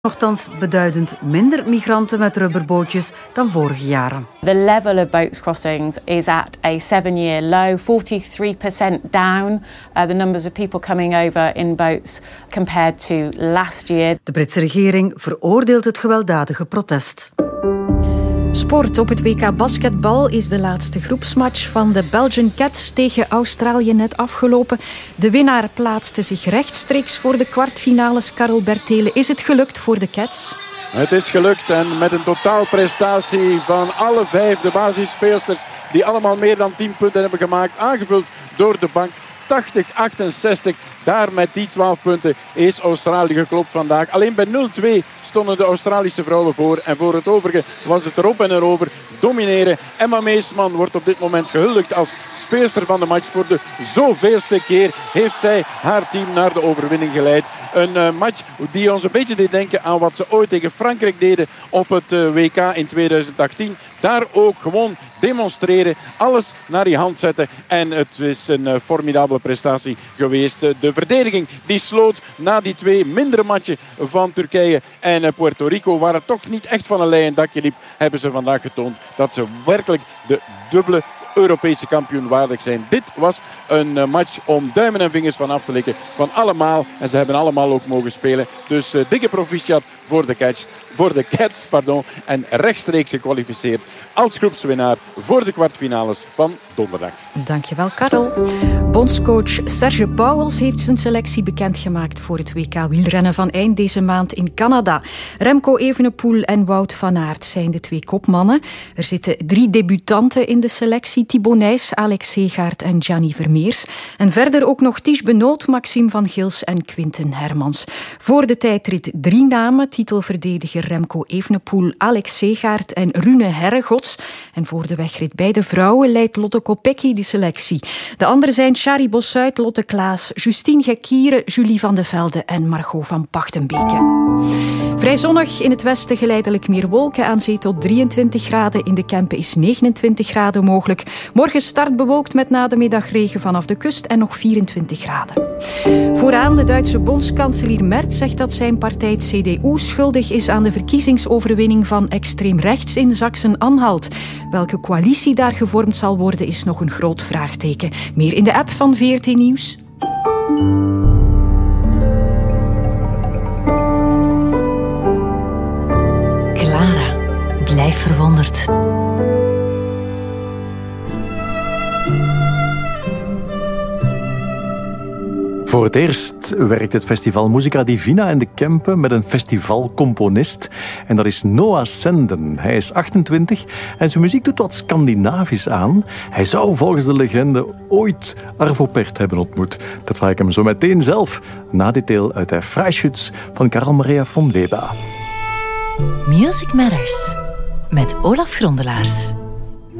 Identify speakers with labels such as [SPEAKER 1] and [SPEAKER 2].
[SPEAKER 1] Nochtans beduidend minder migranten met rubberbootjes dan vorige jaren.
[SPEAKER 2] The level of boats crossings is at a 7-year low, 43% down. The numbers of people coming over in boats compared to last year.
[SPEAKER 1] De Britse regering veroordeelt het gewelddadige protest.
[SPEAKER 3] Sport. Op het WK basketbal is de laatste groepsmatch van de Belgian Cats tegen Australië net afgelopen. De winnaar plaatste zich rechtstreeks voor de kwartfinales. Karel Bertele, is het gelukt voor de Cats?
[SPEAKER 4] Het is gelukt en met een totaalprestatie van alle 5 de basisspeelsters die allemaal meer dan 10 punten hebben gemaakt, aangevuld door de bank. 80-68. Daar met die 12 punten is Australië geklopt vandaag. Alleen bij 0-2 stonden de Australische vrouwen voor. En voor het overige was het erop en erover. Domineren. Emma Meesman wordt op dit moment gehuldigd als speelster van de match. Voor de zoveelste keer heeft zij haar team naar de overwinning geleid. Een match die ons een beetje deed denken aan wat ze ooit tegen Frankrijk deden op het WK in 2018. Daar ook gewoon demonstreren, alles naar je hand zetten. En het is een formidabele prestatie geweest. De verdediging die sloot na die 2 mindere matchen van Turkije en Puerto Rico, waar het toch niet echt van een leien dakje liep, hebben ze vandaag getoond dat ze werkelijk de dubbele Europese kampioen waardig zijn. Dit was een match om duimen en vingers van af te likken van allemaal. En ze hebben allemaal ook mogen spelen. Dus dikke proficiat voor de Cats. En rechtstreeks gekwalificeerd als groepswinnaar voor de kwartfinales van donderdag.
[SPEAKER 3] Dankjewel, Karel. Bondscoach Serge Pauwels heeft zijn selectie bekendgemaakt voor het WK wielrennen van eind deze maand in Canada. Remco Evenepoel en Wout van Aert zijn de 2 kopmannen. Er zitten 3 debutanten in de selectie. Thibaut Nys, Alex Segaert en Gianni Vermeers. En verder ook nog Ties Benoot, Maxime van Gils en Quinten Hermans. Voor de tijdrit 3 namen. Titelverdediger Remco Evenepoel, Alex Segaert en Rune Herregots. En voor de wegrit bij de vrouwen leidt Lotte Kopecky de selectie. De anderen zijn Shari Bossuit, Lotte Klaas, Justine Gekiere, Julie van de Velde en Margot van Pachtenbeke. Vrij zonnig, in het westen geleidelijk meer wolken, aan zee tot 23 graden. In de Kempen is 29 graden mogelijk. Morgen start bewolkt met na de middag regen vanaf de kust en nog 24 graden. Vooraan, de Duitse bondskanselier Merz zegt dat zijn partij CDU schuldig is aan de verkiezingsoverwinning van extreem rechts in Sachsen-Anhalt. Welke coalitie daar gevormd zal worden is nog een groot vraagteken. Meer in de app van VRT Nieuws.
[SPEAKER 5] Clara, blijf verwonderd.
[SPEAKER 6] Voor het eerst werkt het festival Musica Divina in de Kempen met een festivalcomponist. En dat is Noah Senden. Hij is 28 en zijn muziek doet wat Scandinavisch aan. Hij zou volgens de legende ooit Arvo Pärt hebben ontmoet. Dat vraag ik hem zo meteen zelf, na dit deel uit de Freischütz van Karl Maria von Weber.
[SPEAKER 5] Music Matters met Olaf Grondelaars.